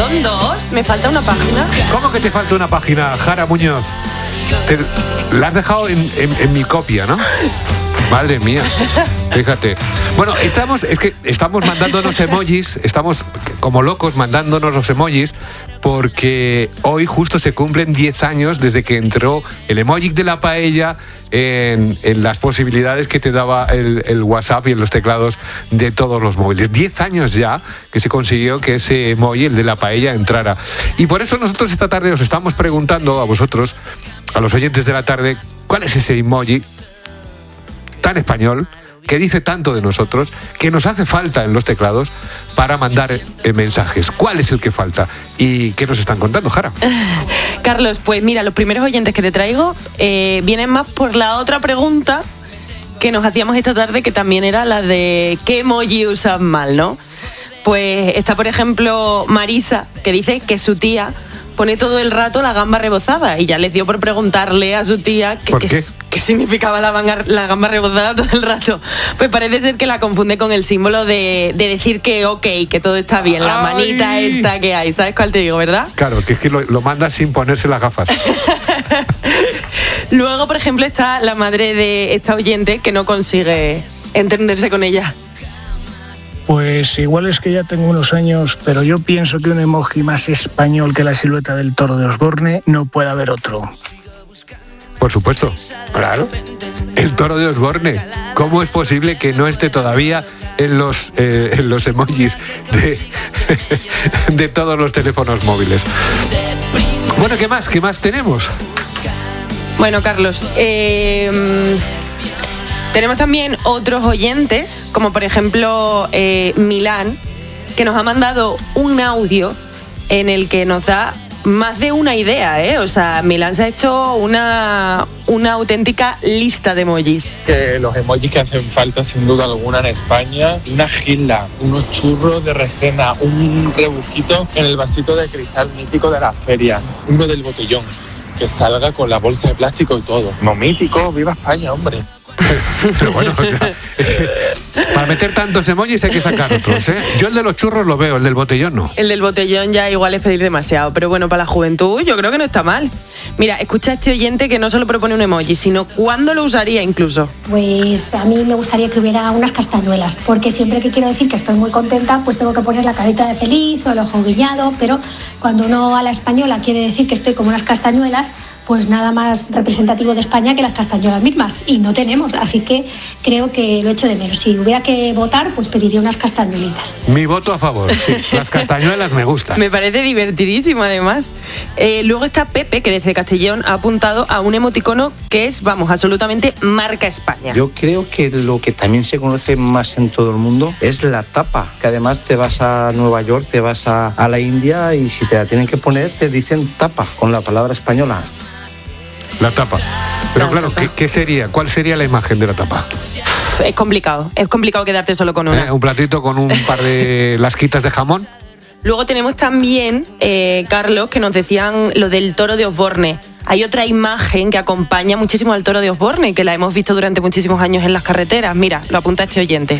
Son 2, me falta una página. ¿Cómo que te falta una página, Jara Muñoz? La has dejado en mi copia, ¿no? Madre mía, fíjate. Bueno, estamos mandándonos emojis, estamos como locos mandándonos los emojis, porque hoy justo se cumplen 10 años desde que entró el emoji de la paella en las posibilidades que te daba el WhatsApp y en los teclados de todos los móviles. 10 años ya que se consiguió que ese emoji, el de la paella, entrara. Y por eso nosotros esta tarde os estamos preguntando a vosotros, a los oyentes de la tarde, ¿cuál es ese emoji tan español, que dice tanto de nosotros, que nos hace falta en los teclados para mandar mensajes? ¿Cuál es el que falta? ¿Y qué nos están contando, Jara? Carlos, pues mira, los primeros oyentes que te traigo vienen más por la otra pregunta que nos hacíamos esta tarde, que también era la de ¿qué emoji usas mal, no? Pues está, por ejemplo, Marisa, que dice que su tía pone todo el rato la gamba rebozada, y ya les dio por preguntarle a su tía qué significaba la gamba rebozada todo el rato. Pues parece ser que la confunde con el símbolo de decir que ok, que todo está bien, la manita esta que hay. ¿Sabes cuál te digo, verdad? Claro, que es que lo manda sin ponerse las gafas. Luego, por ejemplo, está la madre de esta oyente, que no consigue entenderse con ella. Pues igual es que ya tengo unos años, pero yo pienso que un emoji más español que la silueta del toro de Osborne no puede haber otro. Por supuesto, claro. El toro de Osborne. ¿Cómo es posible que no esté todavía en los emojis de todos los teléfonos móviles? Bueno, ¿qué más tenemos? Bueno, Carlos, tenemos también otros oyentes, como por ejemplo Milán, que nos ha mandado un audio en el que nos da más de una idea, ¿eh? O sea, Milán se ha hecho una auténtica lista de emojis. Los emojis que hacen falta sin duda alguna en España: una gilda, unos churros de recena, un rebujito en el vasito de cristal mítico de la feria, uno del botellón, que salga con la bolsa de plástico y todo. No mítico, viva España, hombre. Pero bueno, o sea, para meter tantos emojis hay que sacar otros, ¿eh? Yo el de los churros lo veo, el del botellón no. El del botellón ya igual es pedir demasiado, pero bueno, para la juventud yo creo que no está mal. Mira, escucha a este oyente que no solo propone un emoji, sino cuándo lo usaría incluso. Pues a mí me gustaría que hubiera unas castañuelas, porque siempre que quiero decir que estoy muy contenta, pues tengo que poner la carita de feliz o el ojo guiñado, pero cuando uno a la española quiere decir que estoy como unas castañuelas, pues nada más representativo de España que las castañuelas mismas, y no tenemos, así que creo que lo echo de menos. Si hubiera que votar, pues pediría unas castañuelitas. Mi voto a favor, sí, las castañuelas me gustan. Me parece divertidísimo, además. Luego está Pepe, que desde Castellón ha apuntado a un emoticono que es, vamos, absolutamente marca España. Yo creo que lo que también se conoce más en todo el mundo es la tapa, que además te vas a Nueva York, te vas a la India, y si te la tienen que poner te dicen tapa, con la palabra española. La tapa. Pero claro, ¿qué sería? ¿Cuál sería la imagen de la tapa? Es complicado quedarte solo con una. Un platito con un par de lasquitas de jamón. Luego tenemos también, Carlos, que nos decían lo del toro de Osborne. Hay otra imagen que acompaña muchísimo al toro de Osborne, que la hemos visto durante muchísimos años en las carreteras. Mira, lo apunta este oyente.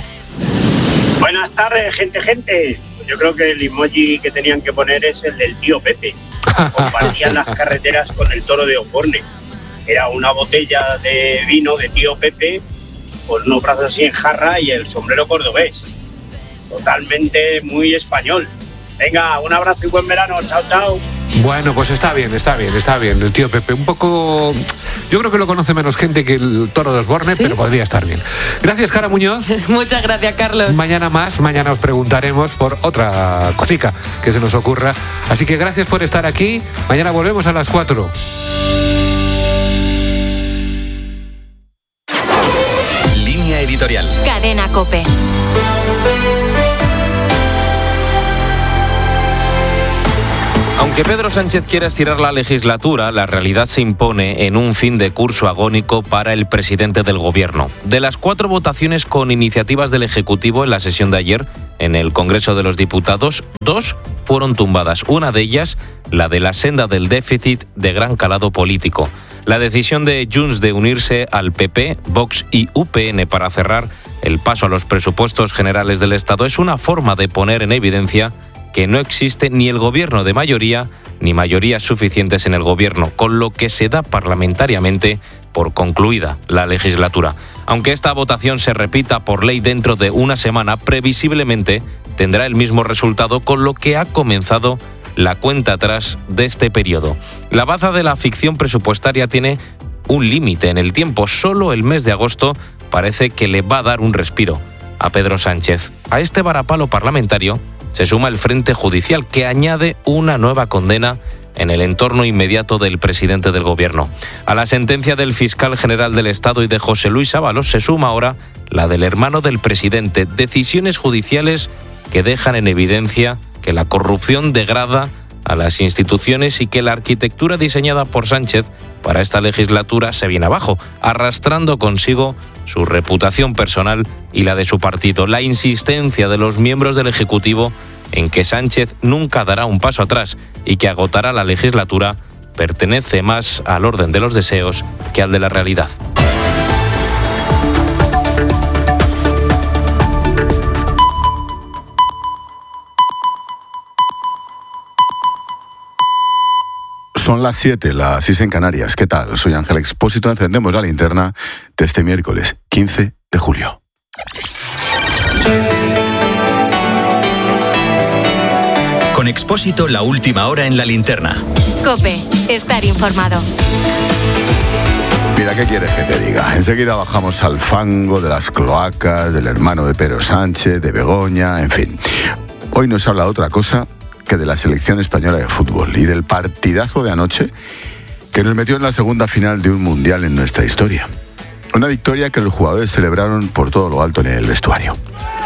Buenas tardes, gente. Yo creo que el emoji que tenían que poner es el del tío Pepe. Compartían las carreteras con el toro de Osborne. Era una botella de vino de tío Pepe, con unos brazos así en jarra y el sombrero cordobés. Totalmente muy español. Venga, un abrazo y buen verano. Chao, chao. Bueno, pues está bien. El tío Pepe, un poco... Yo creo que lo conoce menos gente que el toro de Osborne, ¿sí? Pero podría estar bien. Gracias, Jara Muñoz. Muchas gracias, Carlos. Mañana os preguntaremos por otra cosica que se nos ocurra. Así que gracias por estar aquí. Mañana volvemos a las 4. Línea editorial. Cadena COPE. Aunque Pedro Sánchez quiera estirar la legislatura, la realidad se impone en un fin de curso agónico para el presidente del Gobierno. De las 4 votaciones con iniciativas del Ejecutivo en la sesión de ayer en el Congreso de los Diputados, 2 fueron tumbadas. Una de ellas, la de la senda del déficit de gran calado político. La decisión de Junts de unirse al PP, Vox y UPN para cerrar el paso a los presupuestos generales del Estado es una forma de poner en evidencia que no existe ni el gobierno de mayoría ni mayorías suficientes en el gobierno, con lo que se da parlamentariamente por concluida la legislatura. Aunque esta votación se repita por ley dentro de una semana, previsiblemente tendrá el mismo resultado, con lo que ha comenzado la cuenta atrás de este periodo. La baza de la ficción presupuestaria tiene un límite en el tiempo. Solo el mes de agosto parece que le va a dar un respiro a Pedro Sánchez. A este varapalo parlamentario se suma el frente judicial, que añade una nueva condena en el entorno inmediato del presidente del gobierno. A la sentencia del fiscal general del Estado y de José Luis Ábalos se suma ahora la del hermano del presidente. Decisiones judiciales que dejan en evidencia que la corrupción degrada a las instituciones y que la arquitectura diseñada por Sánchez para esta legislatura se viene abajo, arrastrando consigo su reputación personal y la de su partido. La insistencia de los miembros del Ejecutivo en que Sánchez nunca dará un paso atrás y que agotará la legislatura pertenece más al orden de los deseos que al de la realidad. Son las 7, las 6 en Canarias. ¿Qué tal? Soy Ángel Expósito. Encendemos la linterna de este miércoles 15 de julio. Con Expósito, la última hora en la linterna. COPE, estar informado. Mira, ¿qué quieres que te diga? Enseguida bajamos al fango de las cloacas, del hermano de Pedro Sánchez, de Begoña, en fin. Hoy nos habla otra cosa que de la selección española de fútbol y del partidazo de anoche que nos metió en la segunda final de un mundial en nuestra historia. Una victoria que los jugadores celebraron por todo lo alto en el vestuario.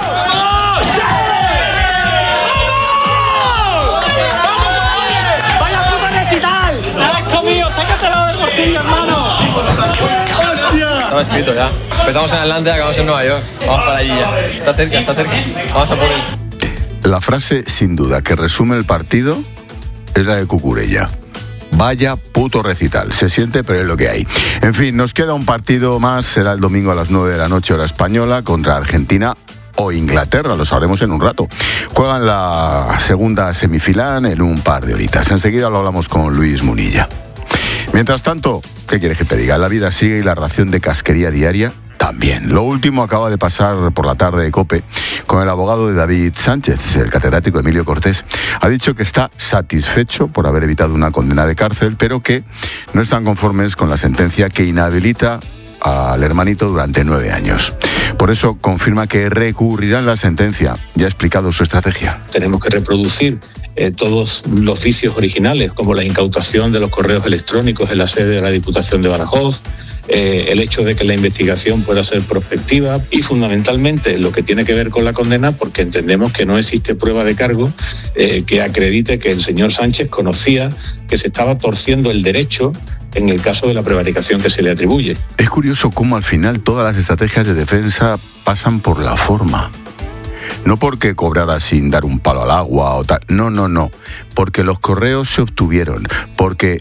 ¡Vaya puta recital! ¡Has comido! ¡Sácatelo del bolsillo, hermano! ¡Hostia! Estaba escrito ya. Empezamos en Atlanta y acabamos en Nueva York. Vamos para allí ya. Está cerca, está cerca. Vamos a por él. La frase, sin duda, que resume el partido es la de Cucurella. Vaya puto recital. Se siente, pero es lo que hay. En fin, nos queda un partido más. Será el domingo a las 9 de la noche, hora española, contra Argentina o Inglaterra. Lo sabremos en un rato. Juegan la segunda semifinal en un par de horitas. Enseguida lo hablamos con Luis Munilla. Mientras tanto, ¿qué quieres que te diga? La vida sigue y la ración de casquería diaria también. Lo último acaba de pasar por la tarde de COPE con el abogado de David Sánchez, el catedrático Emilio Cortés. Ha dicho que está satisfecho por haber evitado una condena de cárcel, pero que no están conformes con la sentencia que inhabilita al hermanito durante 9 años. Por eso confirma que recurrirán la sentencia. Ya ha explicado su estrategia. Tenemos que reproducir todos los vicios originales, como la incautación de los correos electrónicos en la sede de la Diputación de Badajoz, el hecho de que la investigación pueda ser prospectiva y fundamentalmente lo que tiene que ver con la condena, porque entendemos que no existe prueba de cargo que acredite que el señor Sánchez conocía que se estaba torciendo el derecho en el caso de la prevaricación que se le atribuye. Es curioso cómo al final todas las estrategias de defensa pasan por la forma. No porque cobrara sin dar un palo al agua o tal. No. Porque los correos se obtuvieron. Porque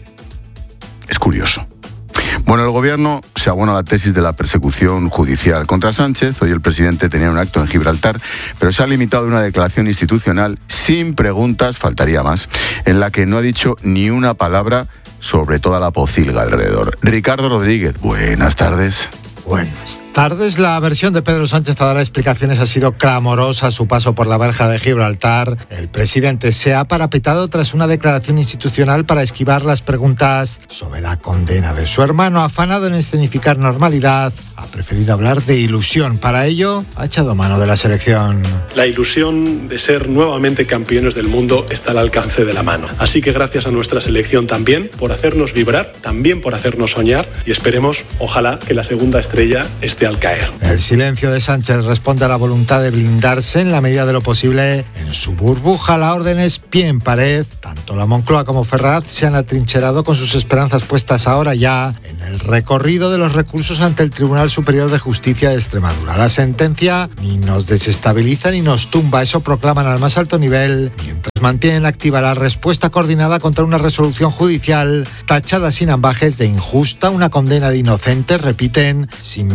es curioso. Bueno, el gobierno se abona a la tesis de la persecución judicial contra Sánchez. Hoy el presidente tenía un acto en Gibraltar, pero se ha limitado a una declaración institucional sin preguntas, faltaría más, en la que no ha dicho ni una palabra sobre toda la pocilga alrededor. Ricardo Rodríguez, buenas tardes. Buenas tardes. La versión de Pedro Sánchez a dar explicaciones ha sido clamorosa a su paso por la verja de Gibraltar. El presidente se ha parapetado tras una declaración institucional para esquivar las preguntas sobre la condena de su hermano. Afanado en escenificar normalidad, ha preferido hablar de ilusión. Para ello, ha echado mano de la selección. La ilusión de ser nuevamente campeones del mundo está al alcance de la mano. Así que gracias a nuestra selección también por hacernos vibrar, también por hacernos soñar y esperemos, ojalá, que la segunda estrella esté al caer. El silencio de Sánchez responde a la voluntad de blindarse en la medida de lo posible en su burbuja. La orden es pie en pared. Tanto la Moncloa como Ferraz se han atrincherado con sus esperanzas puestas ahora ya en el recorrido de los recursos ante el Tribunal Superior de Justicia de Extremadura. La sentencia ni nos desestabiliza ni nos tumba, eso proclaman al más alto nivel, mientras mantienen activa la respuesta coordinada contra una resolución judicial tachada sin ambajes de injusta, una condena de inocentes, repiten, sin mediar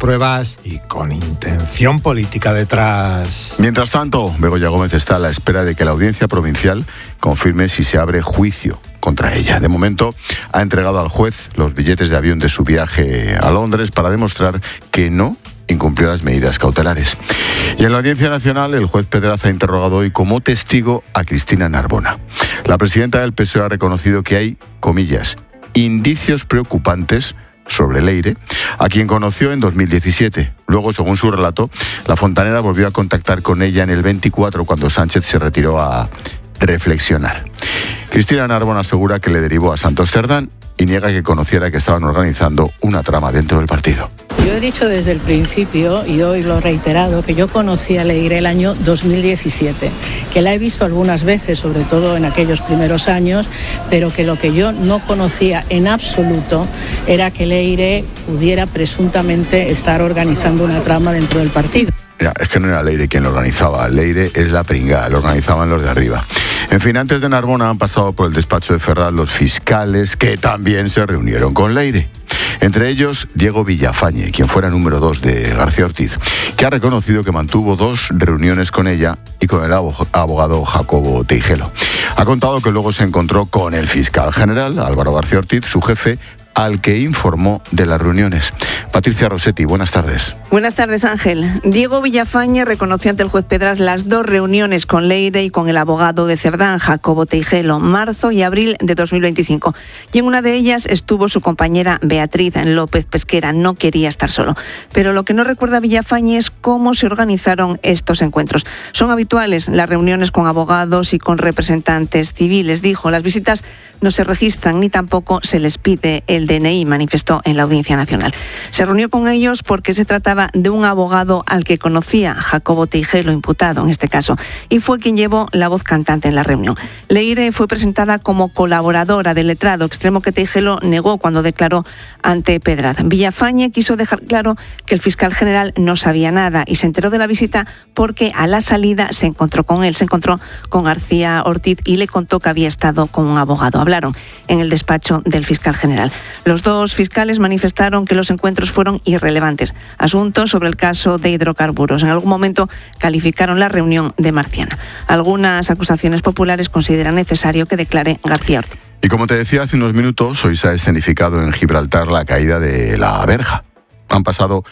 pruebas y con intención política detrás. Mientras tanto, Begoña Gómez está a la espera de que la audiencia provincial confirme si se abre juicio contra ella. De momento, ha entregado al juez los billetes de avión de su viaje a Londres para demostrar que no incumplió las medidas cautelares. Y en la Audiencia Nacional, el juez Pedraz ha interrogado hoy como testigo a Cristina Narbona. La presidenta del PSOE ha reconocido que hay, comillas, indicios preocupantes sobre Leire, a quien conoció en 2017. Luego, según su relato, la fontanera volvió a contactar con ella en el 24 cuando Sánchez se retiró a reflexionar. Cristina Narbona asegura que le derivó a Santos Cerdán y niega que conociera que estaban organizando una trama dentro del partido. Yo he dicho desde el principio, y hoy lo he reiterado, que yo conocí a Leire el año 2017, que la he visto algunas veces, sobre todo en aquellos primeros años, pero que lo que yo no conocía en absoluto era que Leire pudiera presuntamente estar organizando una trama dentro del partido. Mira, es que no era Leire quien lo organizaba, Leire es la pringada, lo organizaban los de arriba. En fin, antes de Narbona han pasado por el despacho de Ferraz los fiscales que también se reunieron con Leire. Entre ellos, Diego Villafañe, quien fuera número 2 de García Ortiz, que ha reconocido que mantuvo 2 reuniones con ella y con el abogado Jacobo Teijelo. Ha contado que luego se encontró con el fiscal general, Álvaro García Ortiz, su jefe, al que informó de las reuniones. Patricia Rossetti, buenas tardes. Buenas tardes, Ángel. Diego Villafañe reconoció ante el juez Pedraz las 2 reuniones con Leire y con el abogado de Cerdán, Jacobo Teijelo, marzo y abril de 2025. Y en una de ellas estuvo su compañera Beatriz López Pesquera. No quería estar solo. Pero lo que no recuerda Villafañe es cómo se organizaron estos encuentros. Son habituales las reuniones con abogados y con representantes civiles, dijo. Las visitas no se registran ni tampoco se les pide el DNI, manifestó en la Audiencia Nacional. Se reunió con ellos porque se trataba de un abogado al que conocía, Jacobo Teijelo, imputado en este caso, y fue quien llevó la voz cantante en la reunión. Leire fue presentada como colaboradora del letrado, extremo que Teijelo negó cuando declaró ante Pedraz. Villafañe quiso dejar claro que el fiscal general no sabía nada y se enteró de la visita porque a la salida se encontró con él, se encontró con García Ortiz y le contó que había estado con un abogado. Hablaron en el despacho del fiscal general. Los 2 fiscales manifestaron que los encuentros fueron irrelevantes. Asuntos sobre el caso de hidrocarburos. En algún momento calificaron la reunión de marciana. Algunas acusaciones populares consideran necesario que declare García Ortiz. Y como te decía hace unos minutos, hoy se ha escenificado en Gibraltar la caída de la verja. Han pasado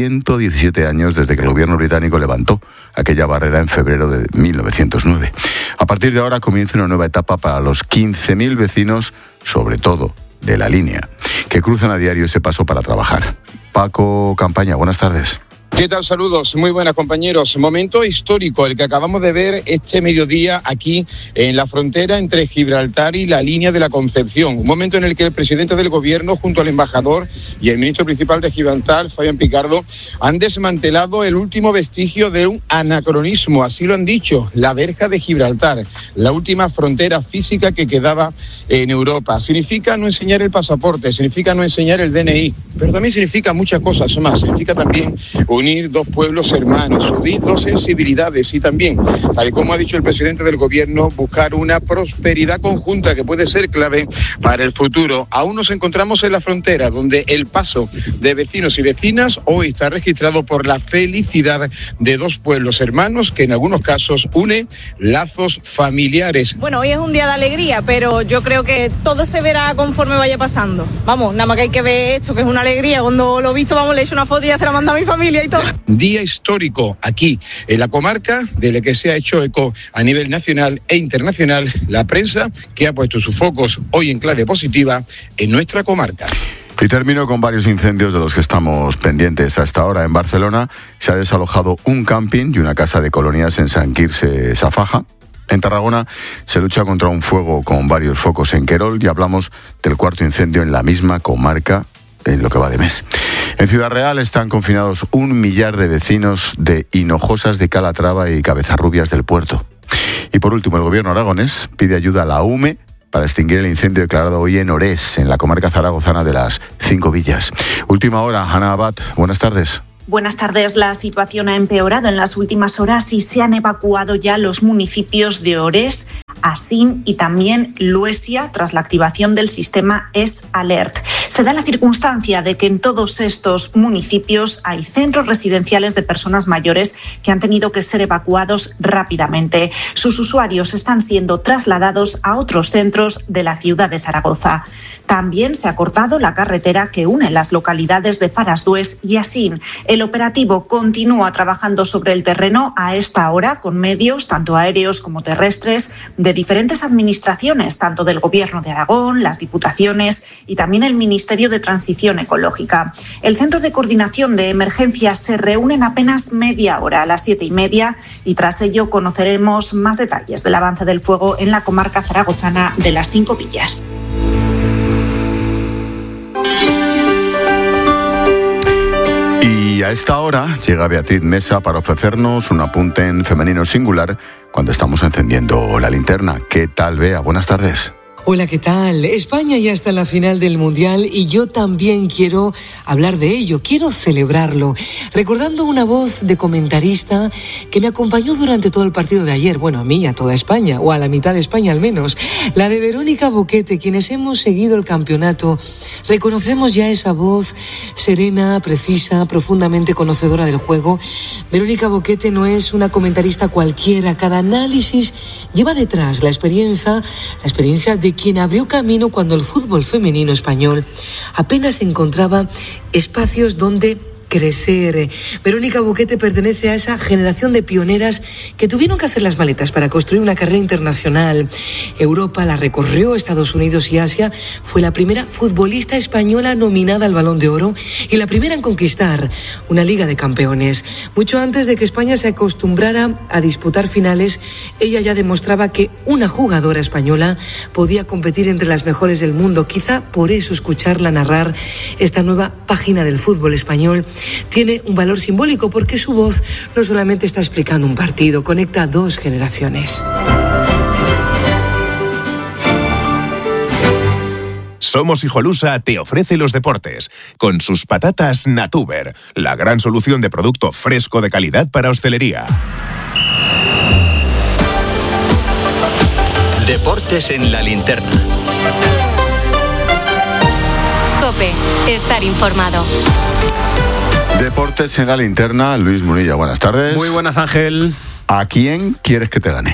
117 años desde que el gobierno británico levantó aquella barrera en febrero de 1909. A partir de ahora comienza una nueva etapa para los 15.000 vecinos, sobre todo de la línea, que cruzan a diario ese paso para trabajar. Paco Campaña, buenas tardes. ¿Qué tal? Saludos, muy buenas compañeros. Momento histórico el que acabamos de ver este mediodía aquí en la frontera entre Gibraltar y la línea de la Concepción. Un momento en el que el presidente del gobierno junto al embajador y el ministro principal de Gibraltar, Fabián Picardo, han desmantelado el último vestigio de un anacronismo, así lo han dicho, la verja de Gibraltar, la última frontera física que quedaba en Europa. Significa no enseñar el pasaporte, significa no enseñar el DNI, pero también significa muchas cosas más, significa también unir 2 pueblos hermanos, unir 2 sensibilidades y también, tal y como ha dicho el presidente del gobierno, buscar una prosperidad conjunta que puede ser clave para el futuro. Aún nos encontramos en la frontera, donde el paso de vecinos y vecinas hoy está registrado por la felicidad de 2 pueblos hermanos que en algunos casos une lazos familiares. Bueno, hoy es un día de alegría, pero yo creo que todo se verá conforme vaya pasando. Vamos, nada más que hay que ver esto, que es una alegría. Cuando lo he visto, vamos, le he hecho una foto y ya se la mando a mi familia y todo. Día histórico aquí en la comarca, del que se ha hecho eco a nivel nacional e internacional la prensa, que ha puesto sus focos hoy en clave positiva en nuestra comarca. Y termino con varios incendios de los que estamos pendientes hasta ahora. En Barcelona se ha desalojado un camping y una casa de colonias en Sant Quirze Safaja. En Tarragona se lucha contra un fuego con varios focos en Querol y hablamos del 4º incendio en la misma comarca en lo que va de mes. En Ciudad Real están confinados 1 millar de vecinos de Hinojosas de Calatrava y Cabezarrubias del Puerto. Y por último, el gobierno aragonés pide ayuda a la UME para extinguir el incendio declarado hoy en Orés, en la comarca zaragozana de las 5 villas. Última hora, Ana Abad, buenas tardes. Buenas tardes. La situación ha empeorado en las últimas horas y se han evacuado ya los municipios de Orés, Asín y también Luesia tras la activación del sistema Es Alert. Se da la circunstancia de que en todos estos municipios hay centros residenciales de personas mayores que han tenido que ser evacuados rápidamente. Sus usuarios están siendo trasladados a otros centros de la ciudad de Zaragoza. También se ha cortado la carretera que une las localidades de Farasdués y Asín. El operativo continúa trabajando sobre el terreno a esta hora con medios tanto aéreos como terrestres de diferentes administraciones, tanto del Gobierno de Aragón, las diputaciones y también el Ministerio de Transición Ecológica. El Centro de Coordinación de Emergencias se reúne en apenas media hora, a las 7:30, y tras ello conoceremos más detalles del avance del fuego en la comarca zaragozana de las 5 villas. Y a esta hora llega Beatriz Mesa para ofrecernos un apunte en femenino singular cuando estamos encendiendo la linterna. ¿Qué tal, Bea? Buenas tardes. Hola, ¿qué tal? España ya está en la final del Mundial y yo también quiero hablar de ello, quiero celebrarlo, recordando una voz de comentarista que me acompañó durante todo el partido de ayer, bueno, a mí, a toda España, o a la mitad de España al menos, la de Verónica Boquete. Quienes hemos seguido el campeonato reconocemos ya esa voz serena, precisa, profundamente conocedora del juego. Verónica Boquete no es una comentarista cualquiera, cada análisis lleva detrás la experiencia de quien abrió camino cuando el fútbol femenino español apenas encontraba espacios donde crecer. Verónica Boquete pertenece a esa generación de pioneras que tuvieron que hacer las maletas para construir una carrera internacional. Europa la recorrió, Estados Unidos y Asia. Fue la primera futbolista española nominada al Balón de Oro y la primera en conquistar una Liga de Campeones. Mucho antes de que España se acostumbrara a disputar finales, ella ya demostraba que una jugadora española podía competir entre las mejores del mundo. Quizá por eso escucharla narrar esta nueva página del fútbol español tiene un valor simbólico, porque su voz no solamente está explicando un partido, conecta a dos generaciones. Somos Hijolusa te ofrece los deportes con sus patatas Natuber, la gran solución de producto fresco de calidad para hostelería. Deportes en la linterna. COPE, estar informado. Deportes en la linterna, Luis Munilla, buenas tardes. Muy buenas, Ángel. ¿A quién quieres que te gane?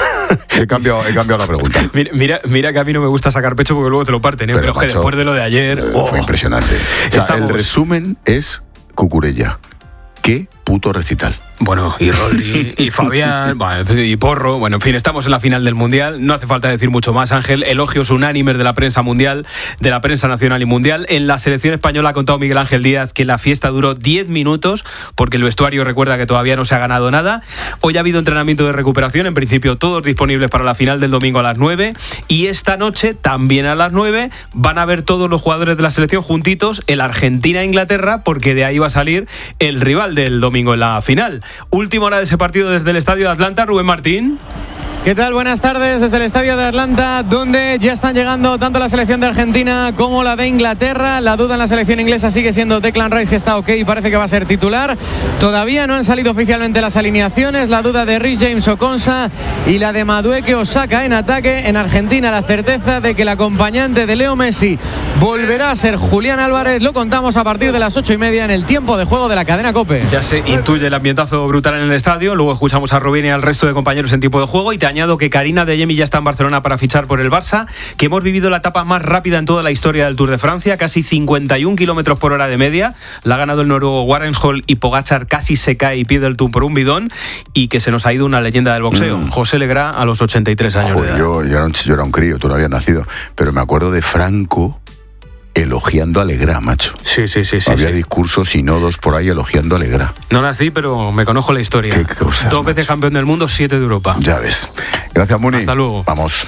He cambiado la pregunta. Mira que a mí no me gusta sacar pecho porque luego te lo parten, ¿eh? Pero que después de lo de ayer... Fue impresionante. O sea, el resumen es Cucurella. ¿Qué puto recital? Bueno, y Rodri, y Fabián, y Porro, bueno, en fin, estamos en la final del Mundial, no hace falta decir mucho más, Ángel, elogios unánimes de la prensa mundial, de la prensa nacional y mundial. En la selección española ha contado Miguel Ángel Díaz que la fiesta duró 10 minutos, porque el vestuario recuerda que todavía no se ha ganado nada. Hoy ha habido entrenamiento de recuperación, en principio todos disponibles para la final del domingo a las 9, y esta noche, también a las 9, van a ver todos los jugadores de la selección juntitos el Argentina-Inglaterra, porque de ahí va a salir el rival del domingo en la final. Última hora de ese partido desde el estadio de Atlanta, Rubén Martín. ¿Qué tal? Buenas tardes desde el estadio de Atlanta, donde ya están llegando tanto la selección de Argentina como la de Inglaterra. La duda en la selección inglesa sigue siendo Declan Rice, que está ok y parece que va a ser titular. Todavía no han salido oficialmente las alineaciones. La duda de Reece James o Konsa y la de Madueke Osaka en ataque. En Argentina la certeza de que el acompañante de Leo Messi volverá a ser Julián Álvarez. Lo contamos a partir de las 8:30 en el tiempo de juego de la cadena COPE. Ya se intuye el ambientazo brutal en el estadio. Luego escuchamos a Rubén y al resto de compañeros en tiempo de juego, y te añado que Karina Adeyemi ya está en Barcelona para fichar por el Barça, que hemos vivido la etapa más rápida en toda la historia del Tour de Francia, casi 51 kilómetros por hora de media. La ha ganado el noruego Warrenholm y Pogačar casi se cae y pierde el Tour por un bidón, y que se nos ha ido una leyenda del boxeo, José Legrá, a los 83 años. Joder, de edad. Yo era un crío, tú no habías nacido, pero me acuerdo de Franco elogiando a Legrá, macho. Sí. Había discursos y nodos por ahí elogiando a Legrá. No nací, pero me conozco la historia. Qué cosas, 2 veces campeón del mundo, 7 de Europa. Ya ves. Gracias, Muni. Hasta luego. Vamos.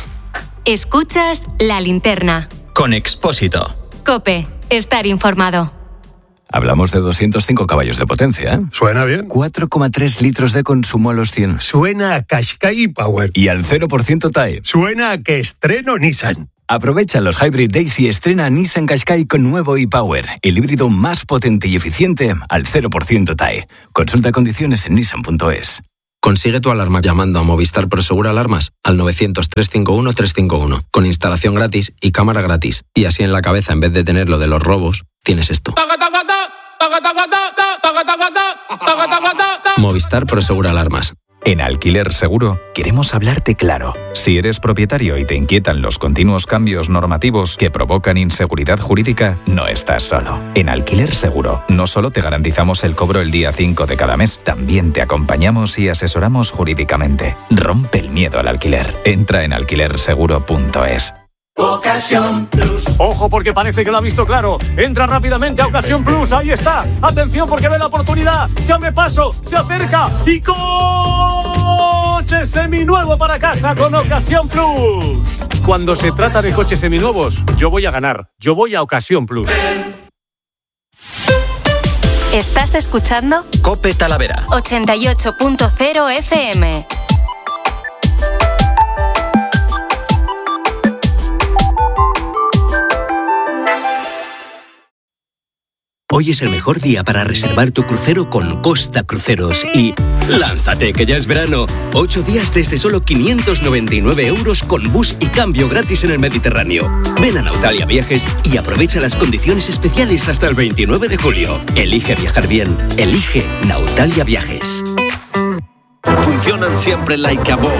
Escuchas La Linterna. Con Expósito. COPE, estar informado. Hablamos de 205 caballos de potencia, ¿eh? Suena bien. 4,3 litros de consumo a los 100. Suena a Qashqai Power. Y al 0% TAE. Suena a que estreno Nissan. Aprovecha los Hybrid Days y estrena Nissan Qashqai con nuevo e-Power, el híbrido más potente y eficiente al 0% TAE. Consulta condiciones en nissan.es. Consigue tu alarma llamando a Movistar Prosegur Alarmas al 900-351-351, con instalación gratis y cámara gratis. Y así en la cabeza, en vez de tener lo de los robos, tienes esto. Movistar Prosegur Alarmas. En Alquiler Seguro queremos hablarte claro. Si eres propietario y te inquietan los continuos cambios normativos que provocan inseguridad jurídica, no estás solo. En Alquiler Seguro no solo te garantizamos el cobro el día 5 de cada mes, también te acompañamos y asesoramos jurídicamente. Rompe el miedo al alquiler. Entra en alquilerseguro.es. Ocasión Plus. Ojo, porque parece que lo ha visto claro. Entra rápidamente a Ocasión Plus. Ahí está. Atención, porque ve la oportunidad. Se abre paso, se acerca y coche seminuevo para casa con Ocasión Plus. Cuando se trata de coches seminuevos, yo voy a ganar. Yo voy a Ocasión Plus. ¿Estás escuchando? COPE Talavera 88.0 FM. Hoy es el mejor día para reservar tu crucero con Costa Cruceros y ¡lánzate, que ya es verano! 8 días desde solo 599 € con bus y cambio gratis en el Mediterráneo. Ven a Nautalia Viajes y aprovecha las condiciones especiales hasta el 29 de julio. Elige viajar bien. Elige Nautalia Viajes. Funcionan siempre like a boss.